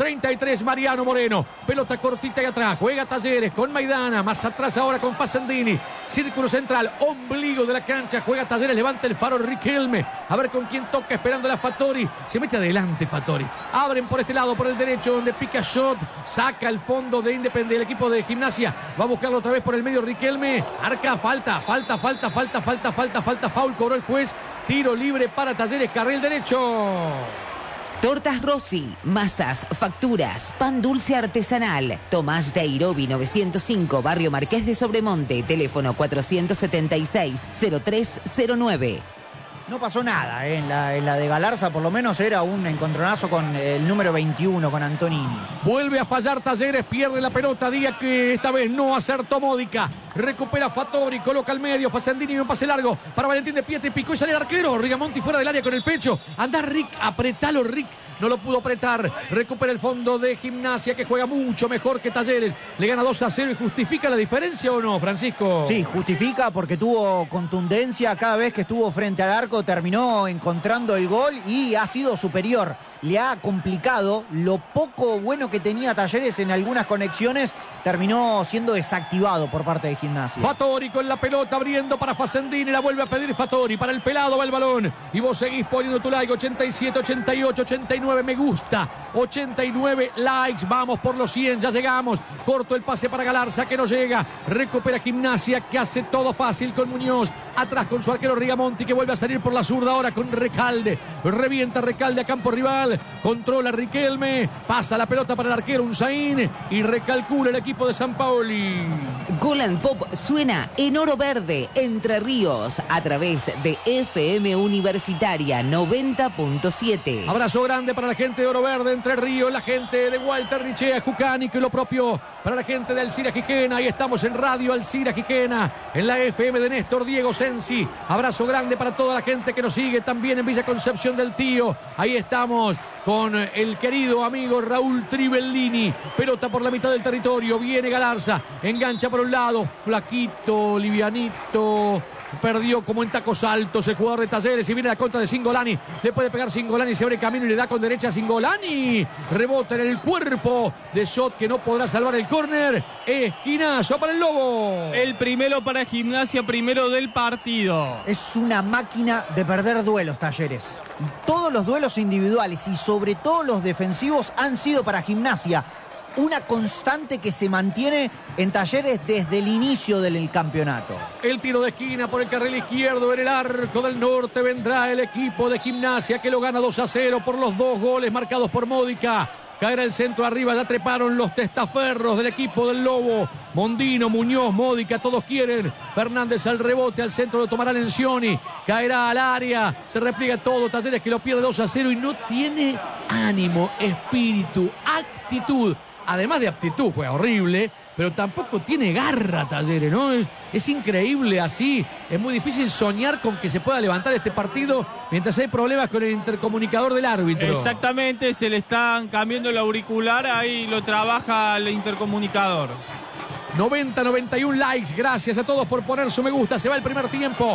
33, Mariano Moreno. Pelota cortita y atrás. Juega Talleres con Maidana. Más atrás ahora con Facendini. Círculo central. Ombligo de la cancha. Juega Talleres. Levanta el faro Riquelme. A ver con quién toca. Esperando la Fattori. Se mete adelante Fattori. Abren por este lado, por el derecho, donde pica Shot. Saca el fondo de Independiente. El equipo de Gimnasia. Va a buscarlo otra vez por el medio Riquelme. Arca. Falta. Foul. Cobró el juez. Tiro libre para Talleres. Carril derecho. Tortas Rossi, masas, facturas, pan dulce artesanal. Tomás de Airobi 905, Barrio Marqués de Sobremonte, teléfono 476-0309. No pasó nada, en la de Galarza por lo menos era un encontronazo con el número 21, con Antonini. Vuelve a fallar Talleres, pierde la pelota, diga que esta vez no acertó Módica. Recupera Fattori, coloca al medio, Facendini, un pase largo para Valentín de Piete, picó y sale el arquero. Rigamonti fuera del área con el pecho. Anda Rick, apretalo Rick. No lo pudo apretar. Recupera el fondo de Gimnasia, que juega mucho mejor que Talleres. Le gana 2-0 y justifica la diferencia, ¿o no, Francisco? Sí, justifica porque tuvo contundencia. Cada vez que estuvo frente al arco terminó encontrando el gol y ha sido superior. Le ha complicado. Lo poco bueno que tenía Talleres en algunas conexiones terminó siendo desactivado por parte de Gimnasia. Fattori con la pelota abriendo para Facendini. La vuelve a pedir Fattori. Para el pelado va el balón. Y vos seguís poniendo tu like. 87, 88, 89. Me gusta. 89 likes. Vamos por los 100. Ya llegamos. Corto el pase para Galarza, que no llega. Recupera Gimnasia, que hace todo fácil con Muñoz. Atrás con su arquero Rigamonti, que vuelve a salir por la zurda ahora con Recalde. Revienta Recalde a campo rival. Controla Riquelme. Pasa la pelota para el arquero Unzaín. Y recalcula el equipo de San Paoli. Golan Pop suena en Oro Verde, Entre Ríos, a través de FM Universitaria 90.7. Abrazo grande para la gente de Oro Verde, Entre Ríos, la gente de Walter Richea, Jucánico, y lo propio para la gente de Alcira Gijena. Ahí estamos en Radio Alcira Gijena, en la FM de Néstor Diego Sensi. Abrazo grande para toda la gente que nos sigue también en Villa Concepción del Tío. Ahí estamos con el querido amigo Raúl Tribellini. Pelota por la mitad del territorio. Viene Galarza. Engancha por un lado. Flaquito, livianito. Perdió como en tacos altos el jugador de Talleres. Y viene la contra de Cingolani. Le puede pegar Cingolani. Se abre camino y le da con derecha a Cingolani. Rebota en el cuerpo de Shot, que no podrá salvar el córner. Esquinazo para el Lobo. El primero para Gimnasia, primero del partido. Es una máquina de perder duelos Talleres. Todos los duelos individuales y sobre todo los defensivos han sido para Gimnasia. Una constante que se mantiene en Talleres desde el inicio del campeonato. El tiro de esquina por el carril izquierdo en el arco del norte. Vendrá el equipo de Gimnasia, que lo gana 2-0 por los 2 goles marcados por Módica. Caerá el centro arriba, ya treparon los testaferros del equipo del Lobo. Mondino, Muñoz, Módica, todos quieren. Fernández al rebote, al centro lo tomará Lencioni. Caerá al área, se repliega todo. Talleres, que lo pierde 2-0 y no tiene ánimo, espíritu, actitud. Además de aptitud, juega horrible, pero tampoco tiene garra Talleres, ¿no? Es increíble así. Es muy difícil soñar con que se pueda levantar este partido mientras hay problemas con el intercomunicador del árbitro. Exactamente, se le están cambiando el auricular, ahí lo trabaja el intercomunicador. 90, 91 likes, gracias a todos por poner su me gusta. Se va el primer tiempo,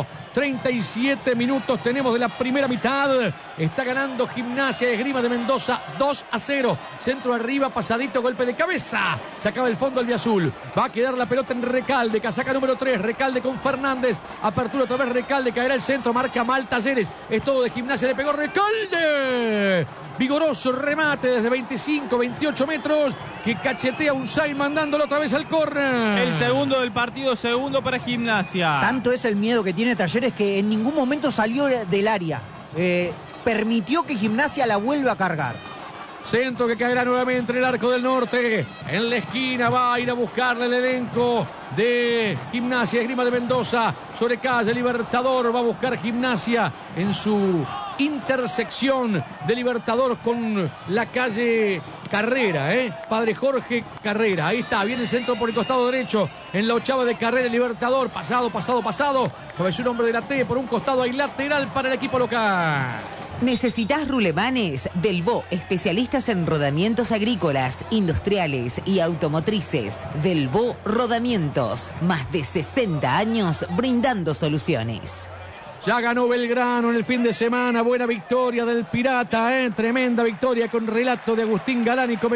37 minutos tenemos de la primera mitad. Está ganando Gimnasia Esgrima de Mendoza 2-0. Centro arriba, pasadito, golpe de cabeza. Se acaba el fondo albiazul. Va a quedar la pelota en Recalde, casaca número 3. Recalde con Fernández. Apertura otra vez Recalde, caerá el centro, marca mal Talleres. Es todo de Gimnasia, le pegó Recalde. Vigoroso remate desde 25, 28 metros, que cachetea Unzaín mandándolo otra vez al córner. El segundo del partido, segundo para Gimnasia. Tanto es el miedo que tiene Talleres que en ningún momento salió del área. Permitió que Gimnasia la vuelva a cargar. Centro que caerá nuevamente en el arco del norte. En la esquina va a ir a buscarle el elenco de Gimnasia Esgrima de Mendoza. Sobre calle Libertador va a buscar Gimnasia en su intersección de Libertador con la calle Carrera, Padre Jorge Carrera. Ahí está, viene el centro por el costado derecho. En la 8ª de Carrera, Libertador. Pasado. Cabezó un hombre de la T. Por un costado hay lateral para el equipo local. ¿Necesitas rulemanes? Delvaux, especialistas en rodamientos agrícolas, industriales y automotrices. Delvaux Rodamientos, más de 60 años brindando soluciones. Ya ganó Belgrano en el fin de semana. Buena victoria del Pirata, Tremenda victoria con relato de Agustín Galán y